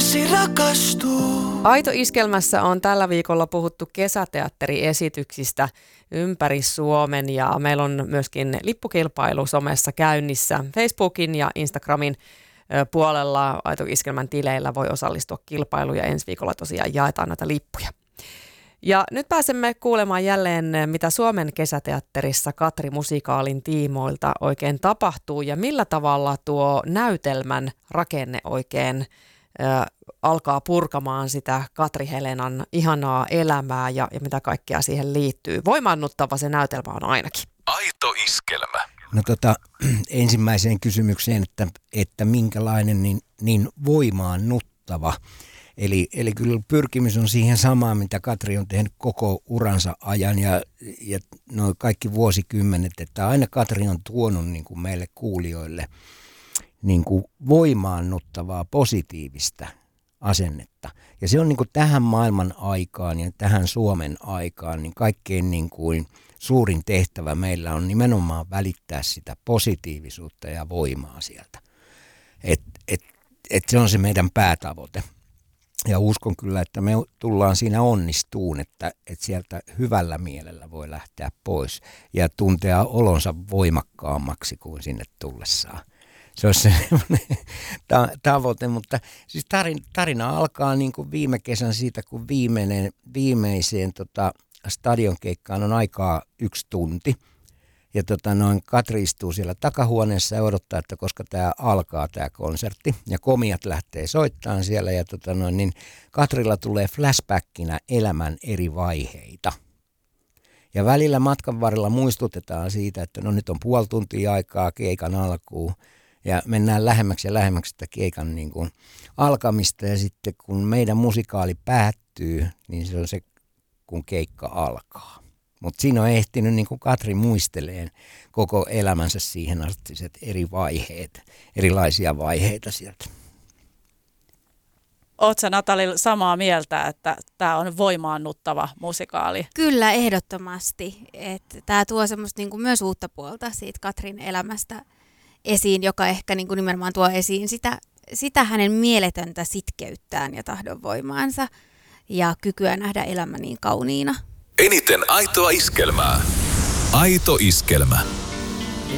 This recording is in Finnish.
lapsi rakastuu. Aito Iskelmässä on tällä viikolla puhuttu kesäteatteriesityksistä ympäri Suomen ja meillä on myöskin lippukilpailu somessa käynnissä. Facebookin ja Instagramin puolella Aito Iskelmän tileillä voi osallistua kilpailuun ja ensi viikolla tosiaan jaetaan näitä lippuja. Ja nyt pääsemme kuulemaan jälleen, mitä Suomen kesäteatterissa Katri-musikaalin tiimoilta oikein tapahtuu ja millä tavalla tuo näytelmän rakenne oikein alkaa purkamaan sitä Katri Helenan ihanaa elämää ja mitä kaikkea siihen liittyy. Voimaannuttava se näytelmä on ainakin. Aito Iskelmä. No ensimmäiseen kysymykseen, että minkälainen niin voimaannuttava. Eli kyllä pyrkimys on siihen samaan, mitä Katri on tehnyt koko uransa ajan ja noin kaikki vuosikymmenet, että aina Katri on tuonut niin kuin meille kuulijoille niin kuin voimaannuttavaa, positiivista asennetta. Ja se on niin kuin tähän maailman aikaan ja tähän Suomen aikaan niin kaikkein niin kuin suurin tehtävä meillä on nimenomaan välittää sitä positiivisuutta ja voimaa sieltä. Et se on se meidän päätavoite. Ja uskon kyllä, että me tullaan siinä onnistuun, että sieltä hyvällä mielellä voi lähteä pois ja tuntea olonsa voimakkaammaksi kuin sinne tullessaan. Se olisi sellainen tavoite, mutta siis tarina alkaa niin kuin viime kesän siitä, kun viimeiseen stadionkeikkaan on aikaa 1 tunti. Ja Katri istuu siellä takahuoneessa ja odottaa, että koska tämä alkaa tämä konsertti. Ja komiat lähtee soittamaan siellä ja niin Katrilla tulee flashbackinä elämän eri vaiheita. Ja välillä matkan varrella muistutetaan siitä, että no nyt on puoli tuntia aikaa keikan alkuun. Ja mennään lähemmäksi ja lähemmäksi sitä keikan niin kuin alkamista ja sitten kun meidän musikaali päättyy, niin se on se, kun keikka alkaa. Mutta siinä on ehtinyt niin kuin Katri muisteleen koko elämänsä siihen astiset eri vaiheet, erilaisia vaiheita sieltä. Oletko sä, Natali, samaa mieltä, että tämä on voimaannuttava musikaali? Kyllä, ehdottomasti. Tämä tuo semmoista niin kuin myös uutta puolta siitä Katrin elämästä esiin, joka ehkä niin kuin nimenomaan tuo esiin sitä hänen mieletöntä sitkeyttään ja tahdonvoimaansa ja kykyä nähdä elämä niin kauniina. Eniten aitoa iskelmää. Aito Iskelmä.